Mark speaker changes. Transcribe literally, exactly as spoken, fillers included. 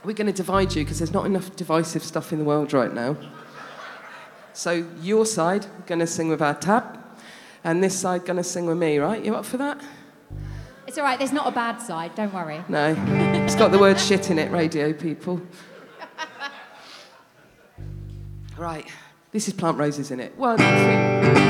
Speaker 1: we're going to divide you because there's not enough divisive stuff in the world right now. So your side going to sing with our tab, and this side going to sing with me, right? You up for that?
Speaker 2: It's all right, there's not a bad side, don't worry.
Speaker 1: No, it's got the word shit in it, radio people. Right, this is Plant Roses in it. One, two.